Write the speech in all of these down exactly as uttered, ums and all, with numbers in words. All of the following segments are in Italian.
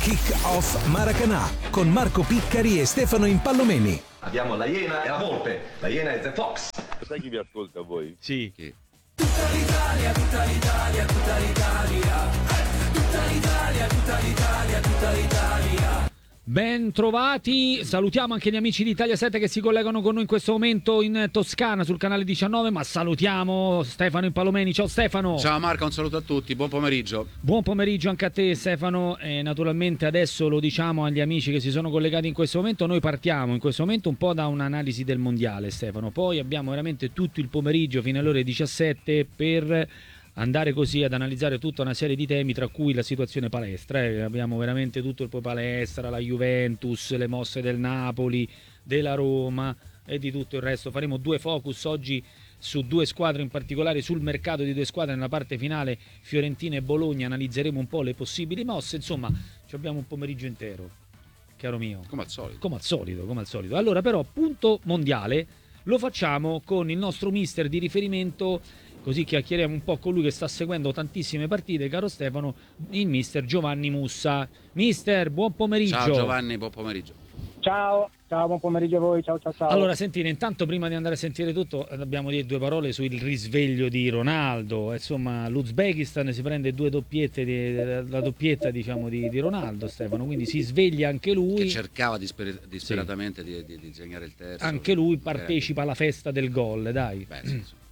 Kick Off Maracanã con Marco Piccari e Stefano Impallomeni. Abbiamo la Iena e la Volpe. La Iena è The Fox. Sai chi vi ascolta a voi? Sì. Chi? Tutta l'Italia, tutta l'Italia, tutta l'Italia. Tutta l'Italia, tutta l'Italia, tutta l'Italia. Ben trovati, salutiamo anche gli amici di Italia sette che si collegano con noi in questo momento in Toscana sul canale diciannove, ma salutiamo Stefano Impallomeni. Ciao Stefano. Ciao Marco, un saluto a tutti, buon pomeriggio. Buon pomeriggio anche a te Stefano, e naturalmente adesso lo diciamo agli amici che si sono collegati in questo momento, noi partiamo in questo momento un po' da un'analisi del mondiale Stefano, poi abbiamo veramente tutto il pomeriggio fino alle ore diciassette per andare così ad analizzare tutta una serie di temi, tra cui la situazione palestra. Eh. Abbiamo veramente tutto il poi palestra, la Juventus, le mosse del Napoli, della Roma e di tutto il resto. Faremo due focus oggi su due squadre in particolare, sul mercato di due squadre nella parte finale, Fiorentina e Bologna. Analizzeremo un po' le possibili mosse, insomma ci abbiamo un pomeriggio intero, caro mio. Come al solito. Come al solito, come al solito. Allora però, punto mondiale, lo facciamo con il nostro mister di riferimento, così chiacchieriamo un po' con lui che sta seguendo tantissime partite, caro Stefano, il mister Giovanni Mussa. Mister, buon pomeriggio. Ciao Giovanni, buon pomeriggio. Ciao, ciao, buon pomeriggio a voi, ciao ciao ciao. Allora, sentite, intanto prima di andare a sentire tutto, dobbiamo dire due parole sul risveglio di Ronaldo. Insomma, l'Uzbekistan si prende due doppiette, di, la doppietta diciamo di, di Ronaldo, Stefano, quindi si sveglia anche lui. Che cercava disper- disperatamente sì. di, di, di segnare il terzo. Anche lui partecipa alla festa del gol, dai. Beh, sì, sì.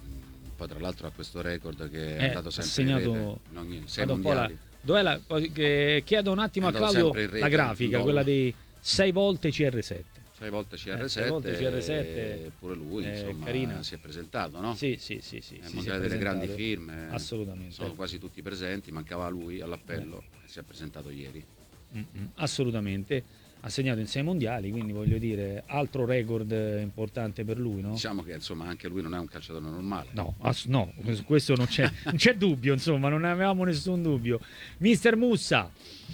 Poi tra l'altro ha questo record che è eh, andato sempre segnato in rete, non, sei un mondiali. La, dov'è la, che, chiedo un attimo a Claudio rete, la grafica, quella di sei volte C R sette. sei volte C R sette, eh, sei volte C R sette, pure lui eh, insomma, carina. si è presentato, no? Sì, sì, sì, sì, è sì, mondiale si è delle grandi presentato. firme, assolutamente. Sono quasi tutti presenti, mancava lui all'appello eh. e si è presentato ieri. Mm-mm, assolutamente. Ha segnato in sei mondiali, quindi voglio dire, altro record importante per lui, no? Diciamo che insomma anche lui non è un calciatore normale. No, ass- no, questo non c'è, non c'è dubbio, insomma, non avevamo nessun dubbio. Mister Mussa.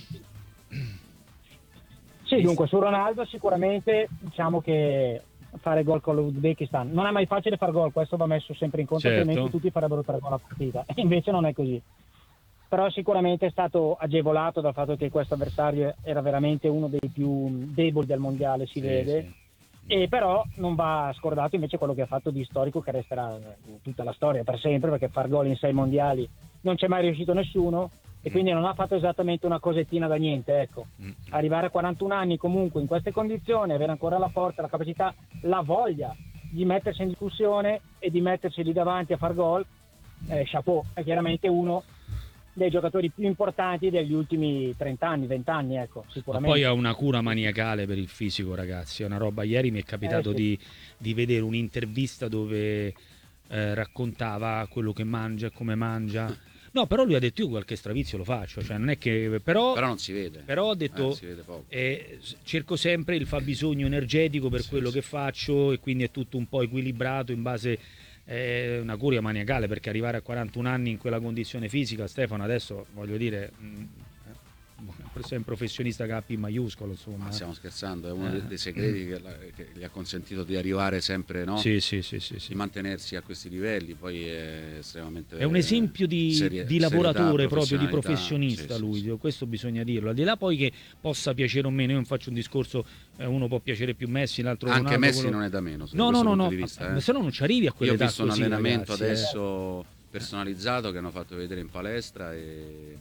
Sì, dunque su Ronaldo sicuramente diciamo che fare gol con l'Uzbekistan non è mai facile far gol, questo va messo sempre in conto, certo. Altrimenti tutti farebbero tre gol a partita, e invece non è così. Però sicuramente è stato agevolato dal fatto che questo avversario era veramente uno dei più deboli del mondiale, si sì, vede, sì. E però non va scordato invece quello che ha fatto di storico, che resterà in tutta la storia per sempre, perché far gol in sei mondiali non c'è mai riuscito nessuno, e quindi non ha fatto esattamente una cosettina da niente, ecco. Mm. Arrivare a quarantuno anni comunque in queste condizioni, avere ancora la forza, la capacità, la voglia di mettersi in discussione e di mettersi lì davanti a far gol, eh, chapeau, è chiaramente uno dei giocatori più importanti degli ultimi trenta anni, venti anni, ecco, sicuramente. Ma poi ha una cura maniacale per il fisico, ragazzi, è una roba. Ieri mi è capitato eh, sì. di, di vedere un'intervista dove eh, raccontava quello che mangia e come mangia. No, però lui ha detto io qualche stravizio lo faccio, cioè non è che però, però non si vede. Però ha detto eh, si vede poco. Eh, cerco sempre il fabbisogno energetico per sì, quello sì. che faccio, e quindi è tutto un po' equilibrato in base eh, una curia maniacale, perché arrivare a quarantuno anni in quella condizione fisica, Stefano, adesso voglio dire mh, sei un professionista che ha P maiuscolo, insomma. Ma stiamo scherzando, è uno eh. dei segreti che, la, che gli ha consentito di arrivare sempre, no? Sì, sì, sì, sì, sì. Di mantenersi a questi livelli, poi è estremamente... È un esempio di, serie, di lavoratore, proprio di professionalità, professionista, sì, lui, sì, sì. Questo bisogna dirlo. Al di là poi che possa piacere o meno, io non faccio un discorso, eh, uno può piacere più Messi, l'altro Anche Ronaldo, Messi quello... non è da meno, no, no, no, no, di vista, eh. se no non ci arrivi a quell'età. Io ho visto così, un allenamento ragazzi, adesso eh. personalizzato che hanno fatto vedere in palestra e...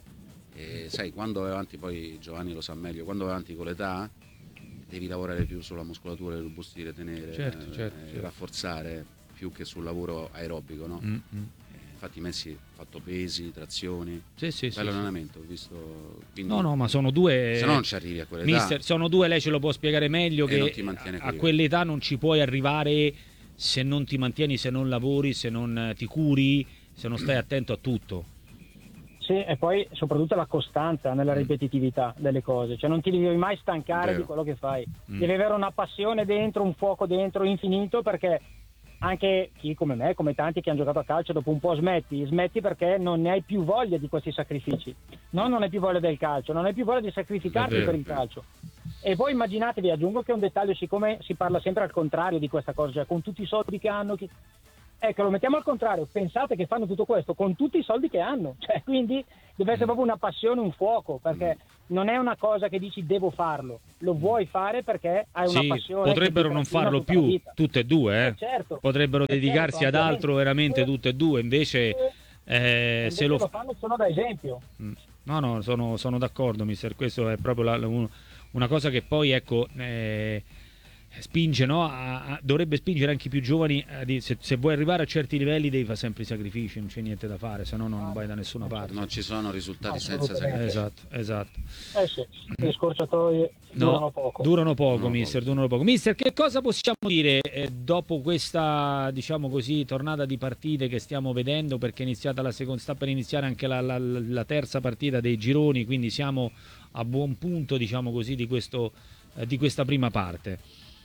E sai, quando vai avanti, poi Giovanni lo sa meglio, quando vai avanti con l'età devi lavorare più sulla muscolatura, le robustire, tenere, certo, eh, certo, eh, certo. rafforzare più che sul lavoro aerobico, no? Mm-hmm. Eh, infatti Messi ha fatto pesi, trazioni, sì, sì, bello sì, allenamento, ho visto. Quindi, no, no, ma sono due. se no non ci arrivi a quell'età. Mister, sono due, lei ce lo può spiegare meglio, E che non ti mantiene a qui. quell'età non ci puoi arrivare se non ti mantieni, se non lavori, se non ti curi, se non stai attento a tutto. Sì, e poi soprattutto la costanza nella ripetitività delle cose, cioè non ti devi mai stancare Vero. di quello che fai, Mm. devi avere una passione dentro, un fuoco dentro infinito, perché anche chi come me, come tanti che hanno giocato a calcio, dopo un po' smetti, smetti perché non ne hai più voglia di questi sacrifici, no, non hai più voglia del calcio, non hai più voglia di sacrificarti È vero, per il è vero. calcio. E voi immaginatevi, aggiungo che un dettaglio, siccome si parla sempre al contrario di questa cosa, cioè con tutti i soldi che hanno, chi... ecco, lo mettiamo al contrario, pensate che fanno tutto questo con tutti i soldi che hanno, cioè quindi deve essere proprio una passione, un fuoco, perché non è una cosa che dici devo farlo, lo vuoi fare perché hai una Sì, passione. potrebbero che ti non continua farlo tutta la più, vita. tutte e due, eh. Eh, certo. Potrebbero Eh, dedicarsi certo, ad altro veramente ovviamente. tutte e due, invece eh, Invece se lo lo fanno solo da esempio. Mm. No, no, sono, sono d'accordo, mister. Questo è proprio la- la- un- una cosa che poi, ecco, eh, spinge, no? A- a- dovrebbe spingere anche i più giovani. A di- se, se vuoi arrivare a certi livelli, devi fare sempre i sacrifici, non c'è niente da fare, se no non vai da nessuna parte. Non ci sono risultati senza Assolutamente. sacrifici. Esatto, esatto. Eh sì, le scorciatoie No, durano poco. durano poco, Durano mister, durano poco. Mister, che cosa possiamo dire eh, dopo questa, diciamo così, tornata di partite che stiamo vedendo, perché è iniziata la seconda, sta per iniziare anche la, la- la terza partita dei gironi, quindi siamo a buon punto, diciamo così, di, questo, eh, di questa prima parte.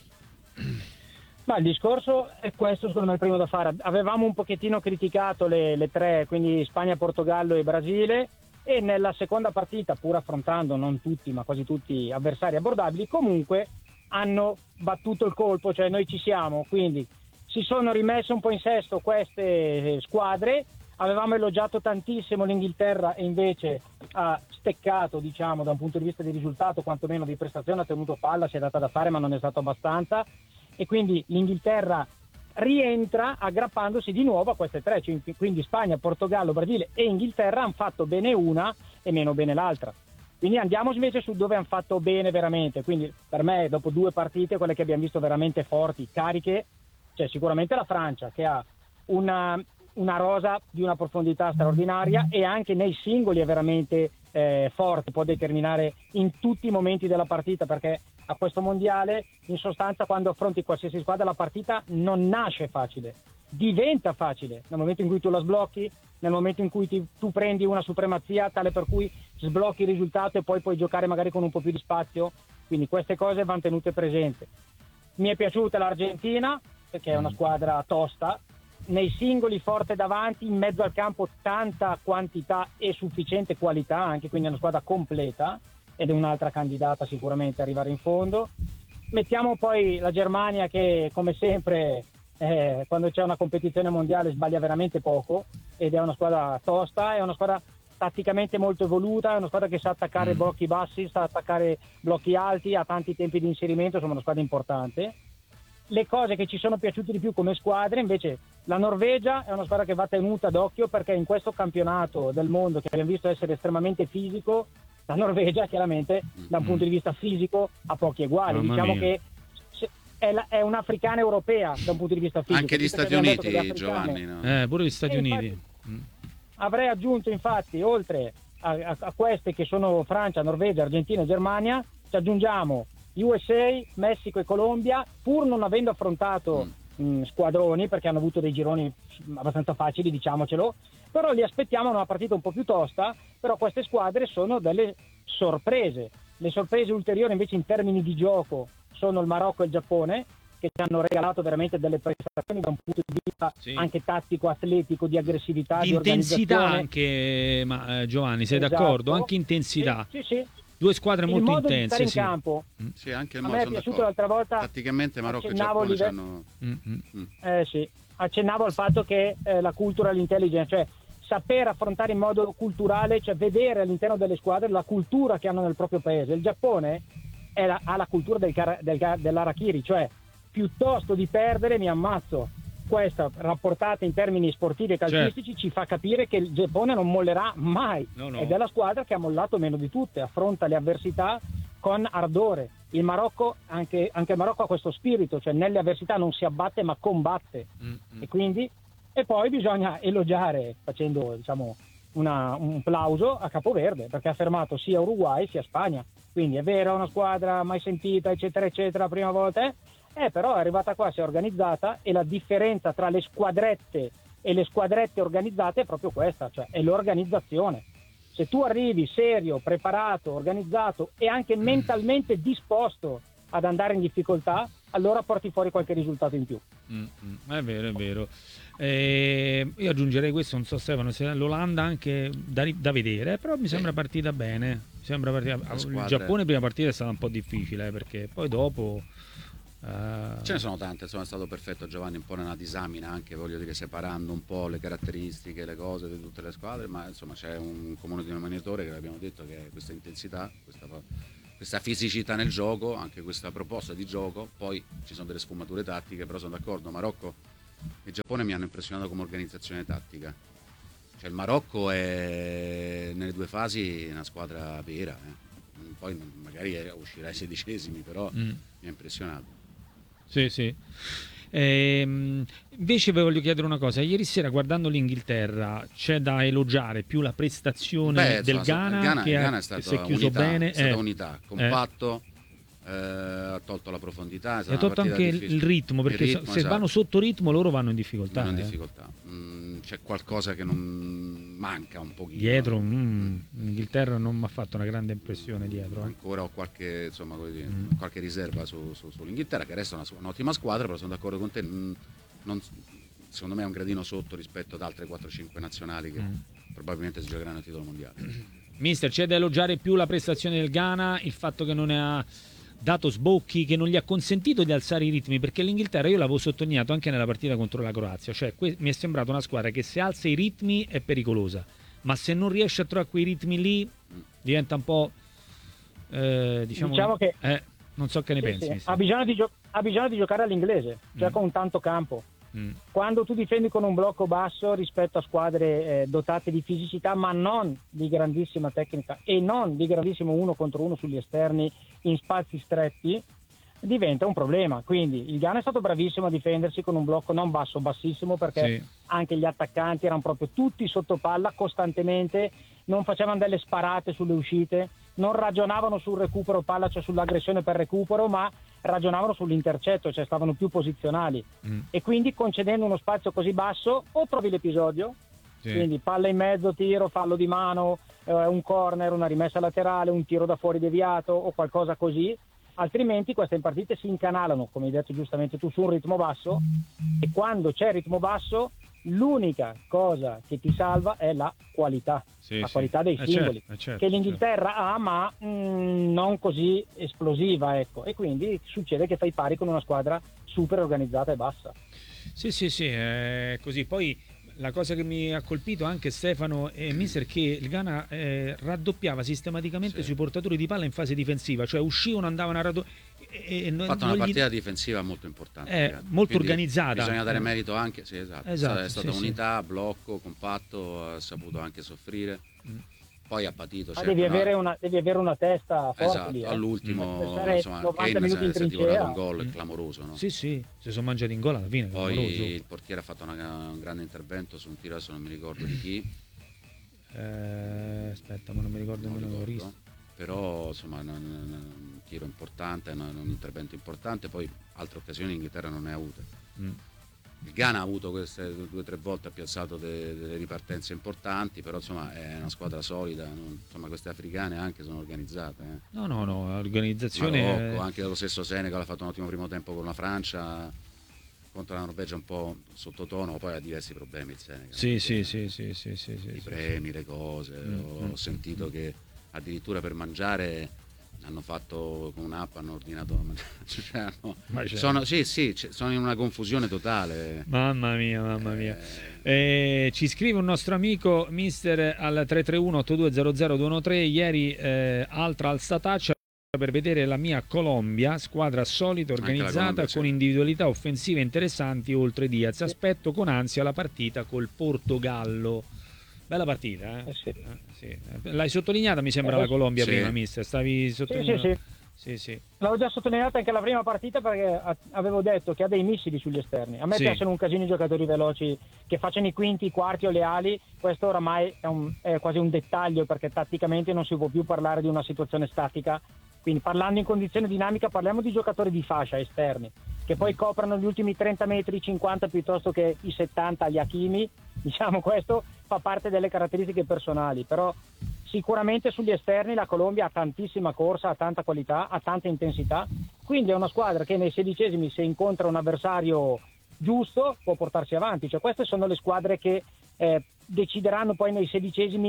Ma il discorso è questo, secondo me, il primo da fare. Avevamo un pochettino criticato le, le tre, quindi Spagna, Portogallo e Brasile, e nella seconda partita, pur affrontando non tutti ma quasi tutti avversari abbordabili, comunque hanno battuto il colpo, cioè noi ci siamo, quindi si sono rimesse un po' in sesto queste squadre. Avevamo elogiato tantissimo l'Inghilterra e invece ha steccato, diciamo, da un punto di vista di risultato, quantomeno di prestazione, ha tenuto palla, si è data da fare ma non è stato abbastanza, e quindi l'Inghilterra rientra aggrappandosi di nuovo a queste tre, cioè, quindi Spagna, Portogallo, Brasile e Inghilterra hanno fatto bene una e meno bene l'altra. Quindi andiamo invece su dove hanno fatto bene veramente. Quindi per me, dopo due partite, quelle che abbiamo visto veramente forti, cariche, c'è sicuramente la Francia, che ha una, una rosa di una profondità straordinaria e anche nei singoli è veramente eh, forte, può determinare in tutti i momenti della partita, perché a questo mondiale in sostanza quando affronti qualsiasi squadra la partita non nasce facile, diventa facile nel momento in cui tu la sblocchi, nel momento in cui ti, tu prendi una supremazia tale per cui sblocchi il risultato e poi puoi giocare magari con un po' più di spazio, quindi queste cose vanno tenute presenti. Mi è piaciuta l'Argentina perché è una squadra tosta, nei singoli forte davanti, in mezzo al campo tanta quantità e sufficiente qualità anche, quindi è una squadra completa ed è un'altra candidata sicuramente a arrivare in fondo. Mettiamo poi la Germania che come sempre eh, quando c'è una competizione mondiale sbaglia veramente poco ed è una squadra tosta, è una squadra tatticamente molto evoluta, è una squadra che sa attaccare Mm. blocchi bassi, sa attaccare blocchi alti, ha tanti tempi di inserimento, insomma una squadra importante. Le cose che ci sono piaciute di più come squadre, invece la Norvegia è una squadra che va tenuta d'occhio perché in questo campionato del mondo che abbiamo visto essere estremamente fisico, la Norvegia chiaramente da un punto di vista fisico ha pochi uguali. Mamma Diciamo mia. che se- è, la- è un'africana europea da un punto di vista fisico. Anche gli Visto che Stati abbiamo detto Uniti, che le africane- Giovanni, no? Eh, pure gli Stati Eh, Uniti. infatti- Mm. Avrei aggiunto infatti, oltre a, a- a queste che sono Francia, Norvegia, Argentina e Germania, ci aggiungiamo U S A, Messico e Colombia, pur non avendo affrontato mh, squadroni, perché hanno avuto dei gironi abbastanza facili, diciamocelo, però li aspettiamo una partita un po' più tosta, però queste squadre sono delle sorprese. Le sorprese ulteriori invece in termini di gioco sono il Marocco e il Giappone, che ci hanno regalato veramente delle prestazioni da un punto di vista Sì. anche tattico, atletico, di aggressività, di, Di intensità organizzazione. anche, ma, eh, Giovanni, sei Esatto. d'accordo? Anche intensità. Sì, sì, sì. Due squadre Il molto modo di intense. stare in Sì. campo. Sì, anche il A modo, me è sono piaciuto d'accordo. l'altra volta. Tatticamente Marocco e accennavo Giappone live- c'hanno... Mm, mm. Eh sì, accennavo al fatto che eh, la cultural intelligence, cioè saper affrontare in modo culturale, cioè vedere all'interno delle squadre la cultura che hanno nel proprio paese. Il Giappone è la- ha la cultura del, cara- del ga- dell'harakiri, cioè piuttosto di perdere mi ammazzo. Questa rapportata in termini sportivi e calcistici ci fa capire che il Giappone non mollerà mai. No, no. Ed è la squadra che ha mollato meno di tutte, affronta le avversità con ardore. Il Marocco, anche, anche il Marocco ha questo spirito, cioè nelle avversità non si abbatte ma combatte. Mm, mm. E quindi e poi bisogna elogiare facendo diciamo una, un plauso a Capoverde perché ha fermato sia Uruguay sia Spagna, quindi è vero, è una squadra mai sentita eccetera eccetera la prima volta eh, eh però è arrivata qua, si è organizzata e la differenza tra le squadrette e le squadrette organizzate è proprio questa, cioè è l'organizzazione. Se tu arrivi serio, preparato, organizzato e anche mentalmente disposto ad andare in difficoltà, allora porti fuori qualche risultato in più. Mm, mm, è vero, è vero. Eh, io aggiungerei questo, non so Stefano, se l'Olanda anche da, ri- da vedere, però mi sembra partita bene. Mi sembra partita... Il squadra- Giappone prima partita è stata un po' difficile, eh, perché poi dopo Uh... Ce ne sono tante, insomma è stato perfetto Giovanni un po' nella disamina, anche voglio dire separando un po' le caratteristiche, le cose di tutte le squadre, ma insomma c'è un comune denominatore che l'abbiamo detto, che è questa intensità, questa, questa fisicità nel gioco, anche questa proposta di gioco. Poi ci sono delle sfumature tattiche, però sono d'accordo, Marocco e Giappone mi hanno impressionato come organizzazione tattica. Cioè il Marocco è nelle due fasi una squadra vera, eh. Poi magari uscirà ai sedicesimi, però mm. mi ha impressionato. Sì, sì. Ehm, invece vi voglio chiedere una cosa. Ieri sera, guardando l'Inghilterra, c'è da elogiare più la prestazione Beh, del insomma, Ghana, Ghana, che Ghana ha, è stata si è chiuso unità, bene. è stata eh, unità, compatto, eh. Eh, ha tolto la profondità. È ha tolto anche difficile. il ritmo, perché il ritmo, se esatto. vanno sotto ritmo loro vanno in difficoltà. Vanno in eh. difficoltà. Mm, c'è qualcosa che non manca un pochino. Dietro, mm, l'Inghilterra non mi ha fatto una grande impressione dietro. Eh. Ancora ho qualche, insomma, dire, mm. qualche riserva su, su, sull'Inghilterra, che resta una, un'ottima squadra, però sono d'accordo con te. Mm, non, secondo me è un gradino sotto rispetto ad altre quattro cinque nazionali che mm. probabilmente si giocheranno il titolo mondiale. Mister, c'è da elogiare più la prestazione del Ghana, il fatto che non ne ha dato sbocchi, che non gli ha consentito di alzare i ritmi, perché l'Inghilterra, io l'avevo sottolineato anche nella partita contro la Croazia, cioè que- mi è sembrata una squadra che se alza i ritmi è pericolosa, ma se non riesce a trovare quei ritmi lì diventa un po' eh, diciamo, diciamo che eh, non so che ne sì, pensi. Sì. Ha, bisogno di gio- ha bisogno di giocare all'inglese, cioè mm. con tanto campo. Mm. Quando tu difendi con un blocco basso rispetto a squadre eh, dotate di fisicità, ma non di grandissima tecnica e non di grandissimo uno contro uno sugli esterni in spazi stretti, diventa un problema. Quindi il Ghana è stato bravissimo a difendersi con un blocco non basso, bassissimo, perché sì. anche gli attaccanti erano proprio tutti sotto palla costantemente, non facevano delle sparate sulle uscite, non ragionavano sul recupero palla, cioè sull'aggressione per recupero, ma ragionavano sull'intercetto, cioè stavano più posizionali. Mm. E quindi concedendo uno spazio così basso o trovi l'episodio, sì. quindi palla in mezzo, tiro, fallo di mano, eh, un corner, una rimessa laterale, un tiro da fuori deviato o qualcosa così, altrimenti queste partite si incanalano, come hai detto giustamente tu, su un ritmo basso, e quando c'è ritmo basso l'unica cosa che ti salva è la qualità, sì, la sì. qualità dei eh singoli, certo, certo, che l'Inghilterra certo. ha, ma mh, non così esplosiva, ecco, e quindi succede che fai pari con una squadra super organizzata e bassa. Sì, sì, sì, è così. Poi la cosa che mi ha colpito anche Stefano e Mister, che il Ghana eh, raddoppiava sistematicamente sì. sui portatori di palla in fase difensiva, cioè uscivano, andavano a raddoppiare. Ha fatto una partita gli... difensiva molto importante, eh, molto Quindi organizzata. Bisogna dare merito anche, sì, esatto. esatto è stata sì, unità, sì. blocco, compatto, ha saputo anche soffrire. Mm. Poi ha patito. Ma devi, avere una, devi avere una testa forte. Esatto, lì, eh. all'ultimo insomma, Kane si è divorato un gol mm. clamoroso. No? Sì, sì, si sono mangiati in gol alla fine. Poi clamoroso. Il portiere ha fatto una, un grande intervento su un tiro, adesso non mi ricordo di chi. Eh, aspetta, ma non mi ricordo nemmeno. Però insomma un tiro importante, un intervento importante, poi altre occasioni l'Inghilterra non ne ha avute. Mm. Il Ghana ha avuto queste due o tre volte, ha piazzato de, delle ripartenze importanti, però insomma è una squadra solida, no? Insomma queste africane anche sono organizzate. Eh. No, no, no, l'organizzazione... Marocco, anche lo stesso Senegal ha fatto un ottimo primo tempo con la Francia, contro la Norvegia un po' sottotono, poi ha diversi problemi il Senegal. Sì, sì, sì, sì, sì, sì, sì, I sì, premi, sì. le cose, mm, ho mm, sentito mm. che addirittura per mangiare hanno fatto con un'app, hanno ordinato cioè, hanno, sono, sì, sì, sono in una confusione totale. Mamma mia, mamma mia. Eh, ci scrive un nostro amico Mister al tre tre uno otto due zero zero due uno tre, ieri eh, altra alzataccia per vedere la mia Colombia, squadra solida, organizzata, Colombia, con sì. individualità offensive interessanti oltre Diaz. Aspetto con ansia la partita col Portogallo. Bella partita, eh? Eh sì. Eh, sì. L'hai sottolineata, mi sembra, eh, la Colombia sì. prima, Mister. Stavi sottolineando. Sì, sì, sì. sì, sì. L'avevo già sottolineata anche la prima partita, perché avevo detto che ha dei missili sugli esterni. A me sì. piacciono un casino i giocatori veloci che facciano i quinti, i quarti o le ali. Questo oramai è, un, è quasi un dettaglio, perché tatticamente non si può più parlare di una situazione statica. Quindi parlando in condizione dinamica parliamo di giocatori di fascia esterni, che poi coprano gli ultimi trenta metri, cinquanta piuttosto che i settanta agli Hakimi. Diciamo, questo fa parte delle caratteristiche personali, però sicuramente sugli esterni la Colombia ha tantissima corsa, ha tanta qualità, ha tanta intensità, quindi è una squadra che nei sedicesimi, se incontra un avversario giusto, può portarsi avanti. Cioè queste sono le squadre che eh, decideranno poi nei sedicesimi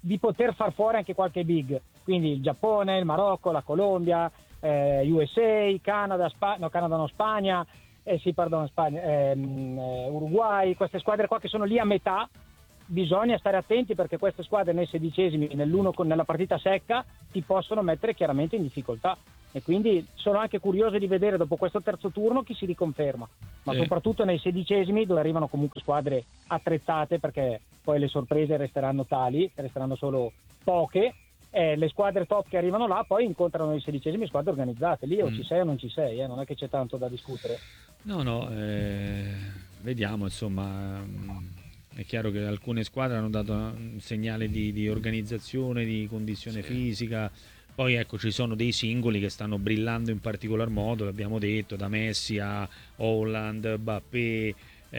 di poter far fuori anche qualche big, quindi il Giappone, il Marocco, la Colombia, eh, U S A, Canada, Spa- no Canada no Spagna, eh, sì pardon Spagna, ehm, eh, Uruguay, queste squadre qua che sono lì a metà. Bisogna stare attenti perché queste squadre nei sedicesimi, nell'uno con, nella partita secca, ti possono mettere chiaramente in difficoltà, e quindi sono anche curioso di vedere dopo questo terzo turno chi si riconferma, ma Sì. soprattutto nei sedicesimi dove arrivano comunque squadre attrezzate, perché poi le sorprese resteranno tali, resteranno solo poche. Eh, le squadre top che arrivano là poi incontrano i sedicesimi squadre organizzate, lì o Mm. ci sei o non ci sei, eh, non è che c'è tanto da discutere. No, no, eh, vediamo, insomma, mh, è chiaro che alcune squadre hanno dato un segnale di, di organizzazione, di condizione Sì. fisica, poi ecco ci sono dei singoli che stanno brillando in particolar modo, l'abbiamo detto, da Messi a Holland, Mbappé,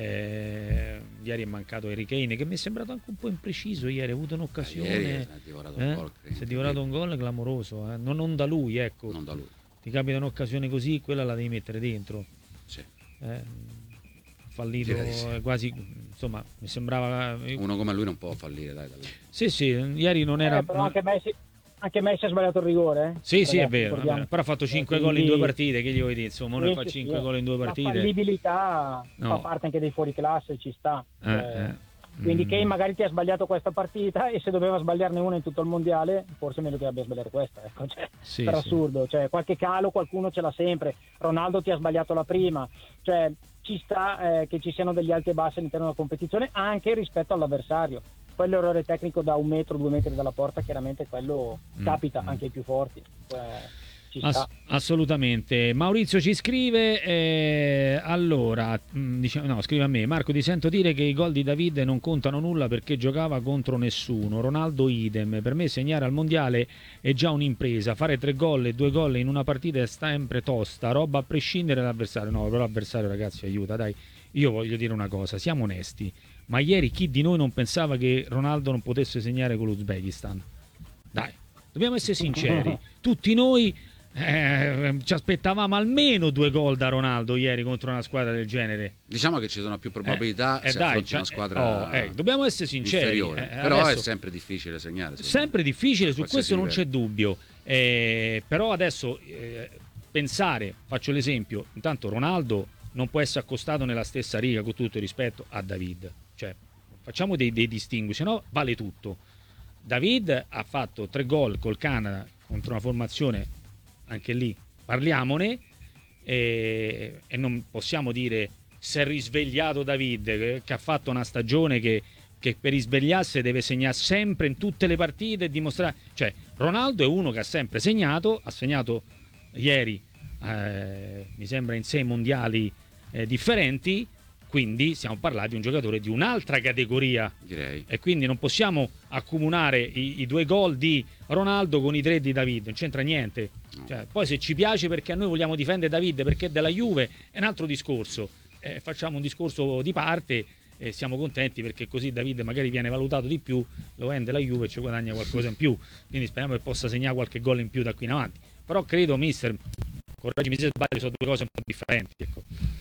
eh, ieri è mancato Harry Kane che mi è sembrato anche un po' impreciso ieri, ha avuto un'occasione, Ieri si è divorato un eh, gol, credo. si è divorato un gol clamoroso, eh, non, non da lui, ecco, Non da lui. ti capita un'occasione così, quella la devi mettere dentro. Sì. Eh, fallito Direi di sì. eh, quasi, insomma, mi sembrava Uno come lui non può fallire, dai. dai. sì sì, ieri non era Eh, però non- anche Messi, anche Messi ha sbagliato il rigore, eh? sì sì, è Ragazzi, vero, ricordiamo. vabbè, però ha fatto cinque Eh, gol in quindi- due partite, che gli vuoi dire, insomma, uno Sì, fa sì, cinque sì. gol in due La partite. fallibilità No. fa parte anche dei fuoriclasse, ci sta. Eh, Eh, eh. Quindi Mm. Kane magari ti ha sbagliato questa partita e se doveva sbagliarne una in tutto il mondiale, forse è meglio che abbia sbagliato questa, ecco. Cioè, Sì, per sì. assurdo, cioè, qualche calo qualcuno ce l'ha sempre. Ronaldo ti ha sbagliato la prima, cioè ci sta eh, che ci siano degli alti e bassi all'interno della competizione anche rispetto all'avversario. Poi l'errore tecnico da un metro, due metri dalla porta, chiaramente quello Mm, capita mm. anche ai più forti. Eh, ci Ass- sta. assolutamente. Maurizio ci scrive, eh, allora, mh, diciamo, no, scrive a me: Marco, ti sento dire che i gol di David non contano nulla perché giocava contro nessuno. Ronaldo idem. Per me segnare al mondiale è già un'impresa. Fare tre gol e due gol in una partita è sempre tosta, roba a prescindere dall'avversario. No, però l'avversario, ragazzi, aiuta, dai. Io voglio dire una cosa, siamo onesti. Ma ieri chi di noi non pensava che Ronaldo non potesse segnare con l'Uzbekistan? Dai, dobbiamo essere sinceri. Tutti noi eh, ci aspettavamo almeno due gol da Ronaldo ieri contro una squadra del genere. Diciamo che ci sono più probabilità Eh, eh, se dai, affronti cioè, una squadra oh, eh, dobbiamo essere sinceri. inferiore. Eh, Però adesso- è sempre difficile segnare. secondo sempre me. difficile, su Qualsiasi questo non c'è livello. dubbio. Eh, però adesso eh, pensare, faccio l'esempio, intanto Ronaldo non può essere accostato nella stessa riga, con tutto il rispetto, a David. Cioè, facciamo dei, dei distingui, se no vale tutto. David ha fatto tre gol col Canada contro una formazione, anche lì parliamone, e, e non possiamo dire si è risvegliato David, che, che ha fatto una stagione che, che per risvegliarsi deve segnare sempre in tutte le partite e dimostrare. Cioè, Ronaldo è uno che ha sempre segnato, ha segnato ieri, eh, mi sembra, in sei mondiali eh, differenti, quindi stiamo parlando di un giocatore di un'altra categoria. Direi. E quindi non possiamo accomunare i, i due gol di Ronaldo con i tre di David, non c'entra niente. Cioè, poi se ci piace perché a noi vogliamo difendere David perché è della Juve è un altro discorso. Eh, facciamo un discorso di parte e siamo contenti perché così David magari viene valutato di più, lo vende la Juve e ci guadagna qualcosa in più. Quindi speriamo che possa segnare qualche gol in più da qui in avanti. Però credo, mister, correggimi se sbaglio, sono due cose un po' differenti. Ecco.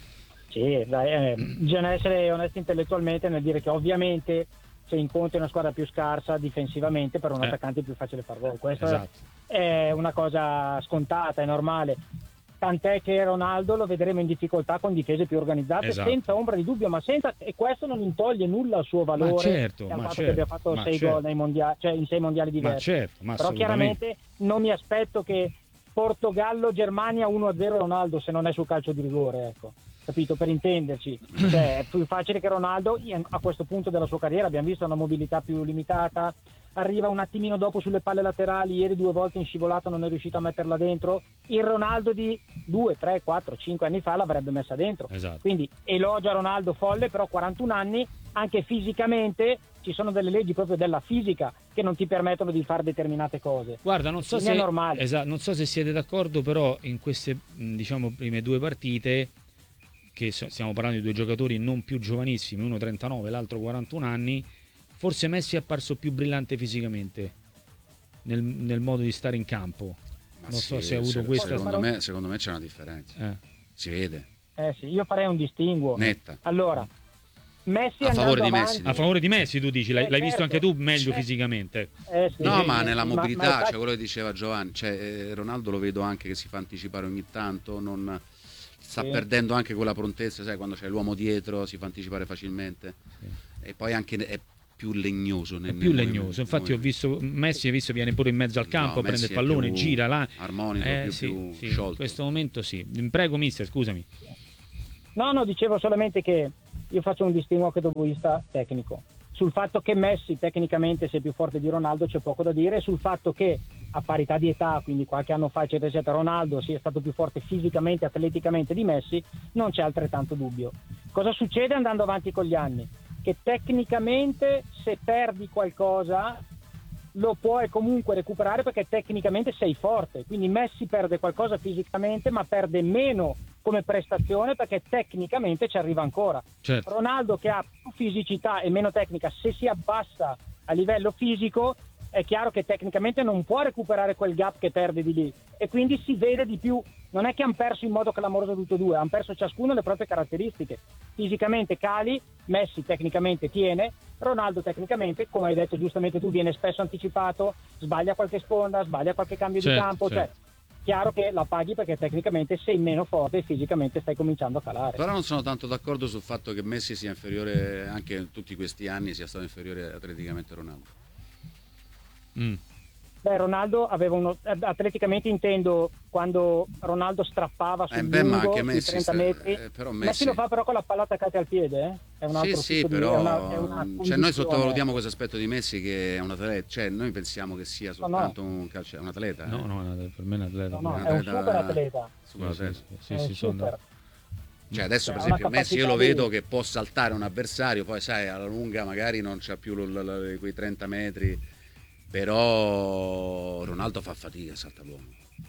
Sì, dai, eh, bisogna essere onesti intellettualmente nel dire che ovviamente se incontri una squadra più scarsa difensivamente per un Eh. attaccante è più facile far gol. Questa Esatto. è una cosa scontata, è normale. Tant'è che Ronaldo lo vedremo in difficoltà con difese più organizzate, Esatto. senza ombra di dubbio, ma senza, e questo non intoglie nulla al suo valore. Ma certo, al ma fatto certo, che abbia fatto ma sei certo. gol nei mondiali, cioè in sei mondiali Ma diversi. certo, ma Però assolutamente. chiaramente non mi aspetto che Portogallo-Germania uno a zero Ronaldo se non è sul calcio di rigore, ecco. Capito? Per intenderci, cioè, è più facile che Ronaldo a questo punto della sua carriera, abbiamo visto una mobilità più limitata, arriva un attimino dopo sulle palle laterali, ieri due volte in scivolata non è riuscito a metterla dentro, il Ronaldo di due, tre, quattro, cinque anni fa l'avrebbe messa dentro. Esatto. Quindi elogio a Ronaldo folle, però quarantuno anni, anche fisicamente ci sono delle leggi proprio della fisica che non ti permettono di fare determinate cose. Guarda, non so, Quindi se, è normale. esatto, non so se siete d'accordo, però in queste mh, diciamo prime due partite, che so- stiamo parlando di due giocatori non più giovanissimi, uno trentanove, l'altro quarantuno anni, forse Messi è apparso più brillante fisicamente nel, nel modo di stare in campo. Ma Non so sì, se ha avuto se- questa... Secondo me, secondo me c'è una differenza. Eh. Si vede. Eh sì, io farei un distinguo. Netta. Allora, Messi A favore andando di avanti- Messi. A favore di Messi tu dici, l'hai, Eh, l'hai visto certo. anche tu meglio Eh, fisicamente. eh, sì, No, sì, ma sì, nella ma- ma mobilità, infatti- cioè quello che diceva Giovanni, cioè, eh, Ronaldo lo vedo anche che si fa anticipare ogni tanto, non sta Sì. perdendo anche quella prontezza, sai, quando c'è l'uomo dietro si fa anticipare facilmente. E poi anche è più legnoso. È nel- più nel legnoso, infatti ho movimento. visto Messi, hai visto viene pure in mezzo al campo, No, prende il Messi è pallone, più gira là. armonico, Eh, più, sì, più sì, sciolto. in questo momento sì. Prego mister, scusami. No, no, dicevo solamente che io faccio un distinguo anche dal punto di vista tecnico. Sul fatto che Messi tecnicamente sia più forte di Ronaldo c'è poco da dire, sul fatto che a parità di età, quindi qualche anno fa eccetera eccetera, Ronaldo sia stato più forte fisicamente, atleticamente di Messi, non c'è altrettanto dubbio. Cosa succede andando avanti con gli anni? Che tecnicamente se perdi qualcosa lo puoi comunque recuperare perché tecnicamente sei forte, quindi Messi perde qualcosa fisicamente ma perde meno come prestazione perché tecnicamente ci arriva ancora. Certo. Ronaldo che ha più fisicità e meno tecnica, se si abbassa a livello fisico è chiaro che tecnicamente non può recuperare quel gap che perde di lì e quindi si vede di più. Non è che hanno perso in modo clamoroso tutti e due, hanno perso ciascuno le proprie caratteristiche. Fisicamente cali, Messi tecnicamente tiene, Ronaldo tecnicamente, come hai detto giustamente tu, viene spesso anticipato, sbaglia qualche sponda, sbaglia qualche cambio Certo, di campo, certo. cioè chiaro che la paghi perché tecnicamente sei meno forte e fisicamente stai cominciando a calare. Però non sono tanto d'accordo sul fatto che Messi sia inferiore, anche in tutti questi anni, sia stato inferiore atleticamente a Ronaldo. Mm. Beh, Ronaldo aveva uno, eh, atleticamente intendo quando Ronaldo strappava sul Eh, beh, ma lungo, anche sui Messi, trenta sta- metri. eh, però Messi... Messi- lo fa però con la palla attaccata al piede, eh? È un Sì, altro sì, tipo di- però è una, è una cioè, noi condizione. sottovalutiamo questo aspetto di Messi che è un atleta, cioè noi pensiamo che sia soltanto un calcio, è un atleta. No, eh. no, per me è un atleta. No, no, un è un atleta- super atleta. Super Sì, atleta. sì, sì, È sì, un sono super. d'accordo. Cioè adesso Cioè, per ha una esempio Messi io lo capacità di- vedo che può saltare un avversario, poi sai alla lunga magari non c'ha più lo- lo- lo- quei trenta metri, però Ronaldo fa fatica, salta l'uomo.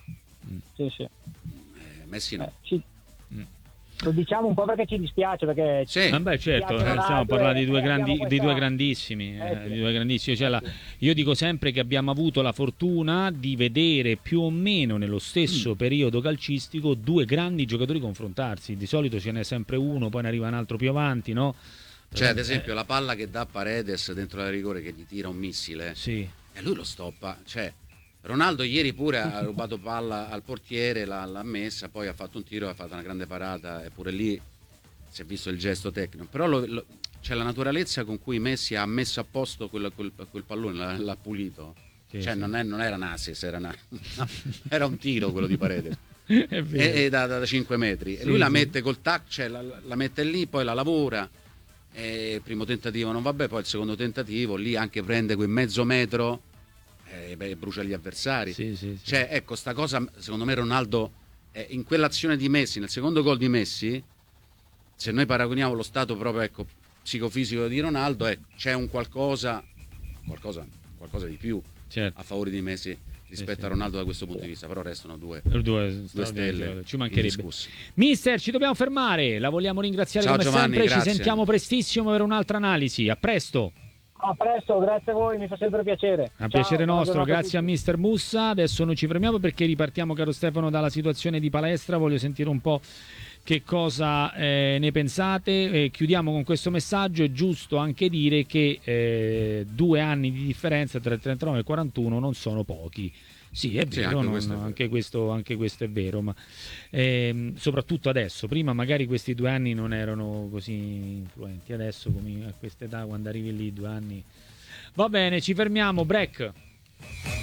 Sì, sì. Eh, Messi no. Eh, ci- Mm. Lo diciamo un po' perché ci dispiace, perché Sì. Ah, beh, certo, Piace eh, stiamo Ronaldo parlando di e- due, e grandi, abbiamo di due questa- grandissimi, Eh, eh, sì. di due grandissimi. Cioè, la- Eh, sì. io dico sempre che abbiamo avuto la fortuna di vedere più o meno nello stesso Mm. periodo calcistico due grandi giocatori confrontarsi. Di solito ce n'è sempre uno, poi ne arriva un altro più avanti, no? Cioè ad esempio la palla che dà Paredes dentro la rigore che gli tira un missile Sì. e lui lo stoppa, cioè Ronaldo ieri pure ha rubato palla al portiere, l'ha, l'ha messa, poi ha fatto un tiro, ha fatto una grande parata e pure lì si è visto il gesto tecnico, però lo- lo- c'è la naturalezza con cui Messi ha messo a posto quel, quel- quel pallone, l'ha, l'ha pulito, Sì, cioè sì. Non, è- non era un assist, era, una- era un tiro quello di Paredes. È vero. e, e da, da cinque metri Sì, e lui la sì. mette col tac, cioè la, la mette lì, poi la lavora e il primo tentativo non vabbè, poi il secondo tentativo lì anche prende quel mezzo metro e beh, brucia gli avversari. Sì, sì, sì. Cioè ecco sta cosa secondo me Ronaldo eh, in quell'azione di Messi, nel secondo gol di Messi, se noi paragoniamo lo stato proprio ecco psicofisico di Ronaldo, ecco, c'è un qualcosa qualcosa qualcosa di più Certo. a favore di Messi rispetto sì. a Ronaldo da questo punto di vista, però restano due Due, due straordinari, stelle ci mancherebbe. indiscussi. Mister, ci dobbiamo fermare. La vogliamo ringraziare Ciao, come Giovanni, sempre. Ci grazie. sentiamo prestissimo per un'altra analisi. A presto. A presto, grazie a voi, mi fa sempre piacere. Un Ciao, piacere buona nostro, giornata a grazie a tutti. mister Mussa. Adesso noi ci fermiamo perché ripartiamo, caro Stefano, dalla situazione di palestra. Voglio sentire un po' che cosa eh, ne pensate. Eh, chiudiamo con questo messaggio. È giusto anche dire che eh, due anni di differenza tra il trentanove e il quarantuno non sono pochi. Sì, è Sì, vero, anche non- questo è vero. anche, questo, anche questo è vero, ma ehm, soprattutto adesso. Prima magari questi due anni non erano così influenti, adesso come a questa età, quando arrivi lì due anni. Va bene, ci fermiamo, break.